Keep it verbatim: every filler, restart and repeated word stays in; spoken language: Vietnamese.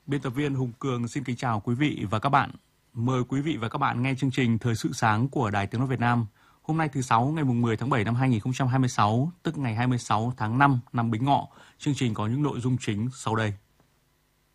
Biên tập viên Hùng Cường xin kính chào quý vị và các bạn. Mời quý vị và các bạn nghe chương trình Thời sự sáng của Đài Tiếng nói Việt Nam. Hôm nay thứ Sáu ngày mười tháng bảy năm hai nghìn không trăm hai mươi sáu, tức ngày hai mươi sáu tháng năm năm Bính Ngọ. Chương trình có những nội dung chính sau đây.